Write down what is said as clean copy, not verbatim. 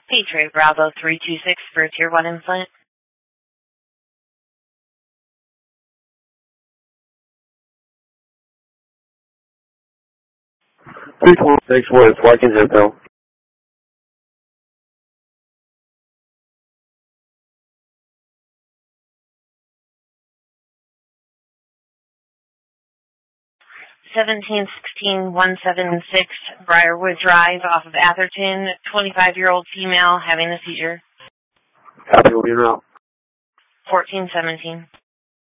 Patriot Bravo 326 for Tier 1 implant. Thanks for it's Watkins Intel. Seventeen 176 Briarwood Drive off of Atherton, 25-year-old female having a seizure. Copy, we'll be around. 1417.